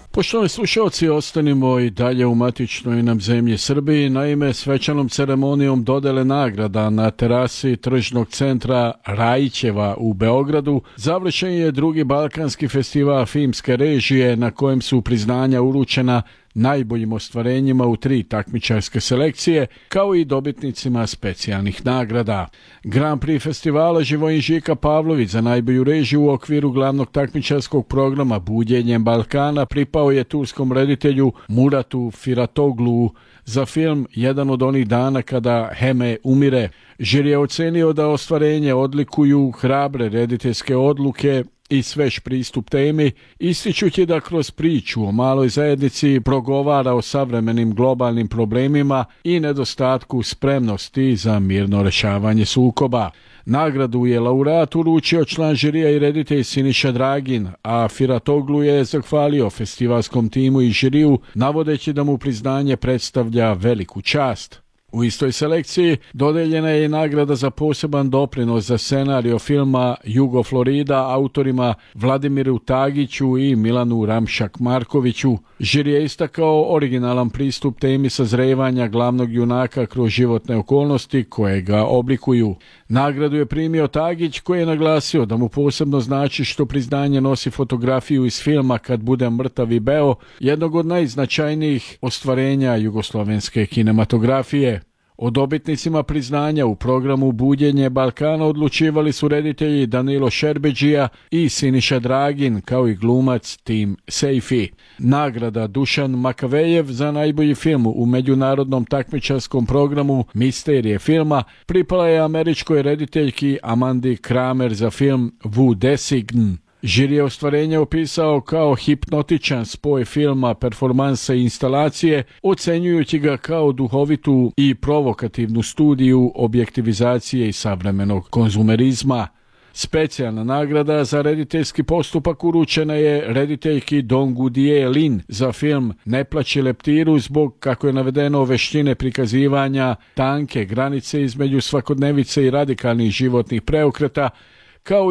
Poštovani slušalci, ostanimo i dalje u matičnoj nam zemlji Srbiji. Naime, svečanom ceremonijom dodele nagrada na terasi tržnog centra Rajićeva u Beogradu završen je drugi Balkanski festival filmske režije na kojem su priznanja uručena najboljim ostvarenjima u 3 takmičarske selekcije, kao i dobitnicima specijalnih nagrada. Grand Prix festivala Živojin Žika Pavlović za najbolju režiju u okviru glavnog takmičarskog programa Buđenjem Balkana pripao je turskom reditelju Muratu Firatoglu za film Jedan od onih dana kada Heme umire. Žiri je ocenio da ostvarenje odlikuju hrabre rediteljske odluke i svež pristup temi, ističući da kroz priču o maloj zajednici progovara o savremenim globalnim problemima i nedostatku spremnosti za mirno rešavanje sukoba. Nagradu je laureat uručio član žirija i reditelj Siniša Dragin, a Firatoglu je zahvalio festivalskom timu i žiriju, navodeći da mu priznanje predstavlja veliku čast. U istoj selekciji dodeljena je i nagrada za poseban doprinos za scenario filma Jugo Florida autorima Vladimiru Tagiću i Milanu Ramšak-Markoviću. Žiri je istakao originalan pristup temi sazrevanja glavnog junaka kroz životne okolnosti koje ga oblikuju. Nagradu je primio Tagić, koji je naglasio da mu posebno znači što priznanje nosi fotografiju iz filma Kad budem mrtav i beo, jednog od najznačajnijih ostvarenja jugoslovenske kinematografije. O dobitnicima priznanja u programu Buđenje Balkana odlučivali su reditelji Danilo Šerbedžija i Siniša Dragin, kao i glumac Tim Sejfi. Nagrada Dušan Makavejev za najbolji film u međunarodnom takmičarskom programu Misterije filma pripala je američkoj rediteljki Amandi Kramer za film Vu Design. Žiri je ostvarenje opisao kao hipnotičan spoj filma, performansa i instalacije, ocenjujući ga kao duhovitu i provokativnu studiju objektivizacije i savremenog konzumerizma. Specijalna nagrada za rediteljski postupak uručena je rediteljki Dongu Die Lin za film Ne plaći leptiru zbog, kako je navedeno, veštine prikazivanja tanke granice između svakodnevice i radikalnih životnih preokreta, kao